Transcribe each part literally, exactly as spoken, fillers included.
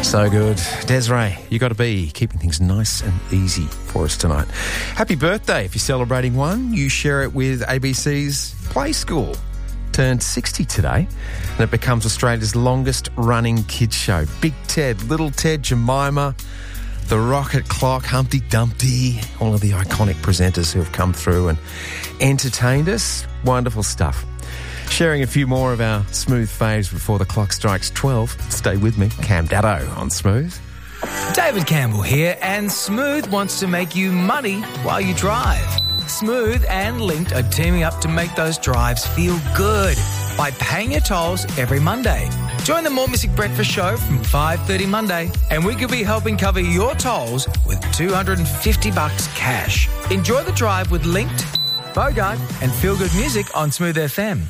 So good. Desiree, you got to be keeping things nice and easy for us tonight. Happy birthday if you're celebrating one. You share it with A B C's Play School. Turned sixty today, and it becomes Australia's longest running kids show. Big Ted, Little Ted, Jemima, The Rocket Clock, Humpty Dumpty, all of the iconic presenters who have come through and entertained us. Wonderful stuff. Sharing a few more of our Smooth faves before the clock strikes twelve. Stay with me, Cam Daddo on Smooth. David Campbell here, and Smooth wants to make you money while you drive. Smooth and Linked are teaming up to make those drives feel good by paying your tolls every Monday. Join the More Music Breakfast Show from five thirty Monday, and we could be helping cover your tolls with two hundred fifty bucks cash. Enjoy the drive with Linked, Bogart and Feel Good Music on Smooth F M.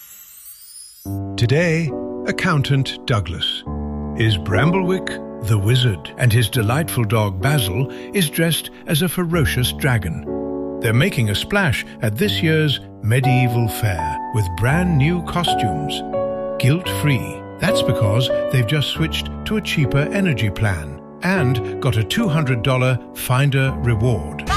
Today, Accountant Douglas is Bramblewick the Wizard, and his delightful dog Basil is dressed as a ferocious dragon. They're making a splash at this year's medieval fair with brand new costumes, guilt-free. That's because they've just switched to a cheaper energy plan and got a two hundred dollars Finder reward.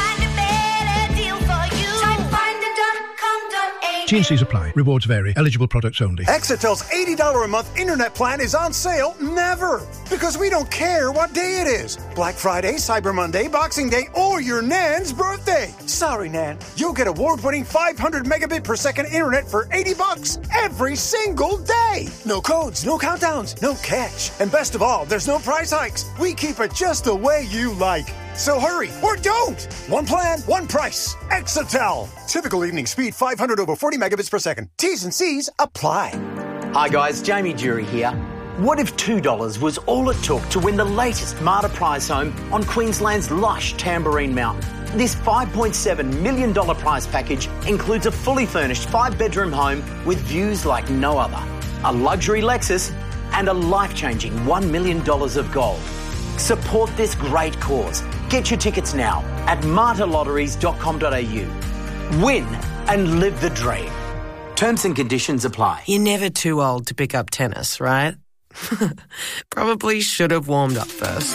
T and C's apply. Rewards vary. Eligible products only. Exitel's eighty dollars a month internet plan is on sale never. Because we don't care what day it is. Black Friday, Cyber Monday, Boxing Day, or your Nan's birthday. Sorry, Nan. You'll get award-winning five hundred megabit per second internet for eighty bucks every single day. No codes, no countdowns, no catch. And best of all, there's no price hikes. We keep it just the way you like. So hurry, or don't! One plan, one price. Exitel. Typical evening speed, five hundred over forty megabits per second. T's and C's apply. Hi guys, Jamie Jury here. What if two dollars was all it took to win the latest Marta prize home on Queensland's lush Tamborine Mountain? This five point seven million dollars prize package includes a fully furnished five-bedroom home with views like no other, a luxury Lexus, and a life-changing one million dollars of gold. Support this great cause. Get your tickets now at marta lotteries dot com dot a u. Win and live the dream. Terms and conditions apply. You're never too old to pick up tennis, right? Probably should have warmed up first.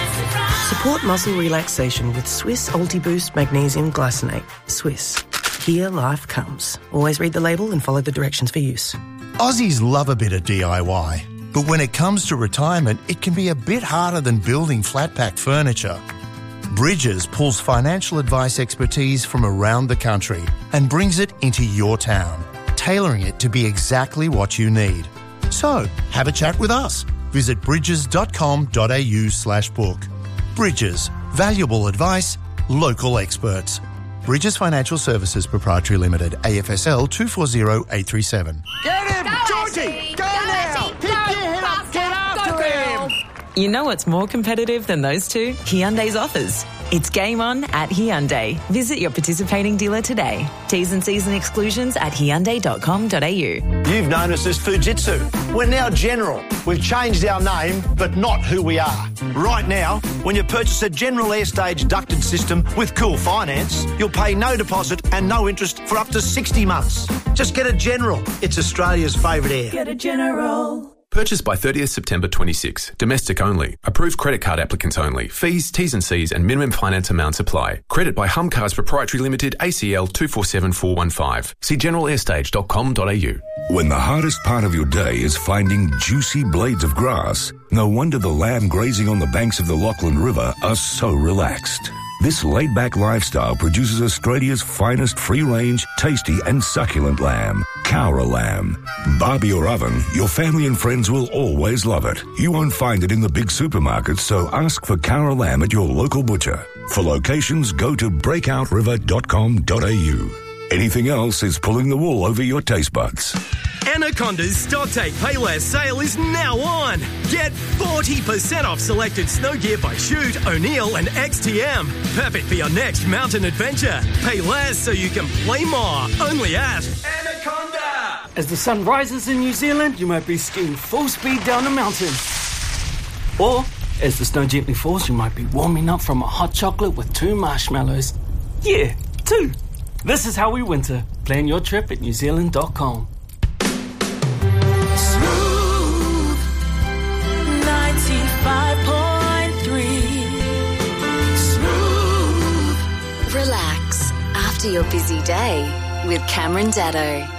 Support muscle relaxation with Swiss Ultiboost Magnesium Glycinate. Swiss. Here life comes. Always read the label and follow the directions for use. Aussies love a bit of D I Y. But when it comes to retirement, it can be a bit harder than building flat-pack furniture. Bridges pulls financial advice expertise from around the country and brings it into your town, tailoring it to be exactly what you need. So, have a chat with us. Visit bridges dot com dot a u slash book. Bridges. Valuable advice. Local experts. Bridges Financial Services Proprietary Limited, A F S L two four zero eight three seven. Get him! Go, Georgie! Go, go now! Keep your head up! Get after him! You know what's more competitive than those two? Hyundai's offers. It's game on at Hyundai. Visit your participating dealer today. T's and C's and exclusions at hyundai dot com dot a u. You've known us as Fujitsu. We're now General. We've changed our name, but not who we are. Right now, when you purchase a General Airstage ducted system with Cool Finance, you'll pay no deposit and no interest for up to sixty months. Just get a General. It's Australia's favourite air. Get a General. Purchased by thirtieth September twenty-six. Domestic only. Approved credit card applicants only. Fees, T's and C's and minimum finance amounts apply. Credit by Hum Cars Proprietary Limited, A C L two four seven four one five. See general airstage dot com dot a u. When the hardest part of your day is finding juicy blades of grass, no wonder the lamb grazing on the banks of the Lachlan River are so relaxed. This laid-back lifestyle produces Australia's finest free-range, tasty and succulent lamb, Cowra lamb. Barbie or oven, your family and friends will always love it. You won't find it in the big supermarkets, so ask for Cowra lamb at your local butcher. For locations, go to breakout river dot com dot a u. Anything else is pulling the wool over your taste buds. Anaconda's Stock Take Pay Less sale is now on. Get forty percent off selected snow gear by Shoot, O'Neill and X T M. Perfect for your next mountain adventure. Pay less so you can play more. Only at Anaconda. As the sun rises in New Zealand, you might be skiing full speed down a mountain. Or, as the snow gently falls, you might be warming up from a hot chocolate with two marshmallows. Yeah, two. This is how we winter. Plan your trip at new zealand dot com. Smooth ninety-five Relax after your busy day with Cameron Daddo.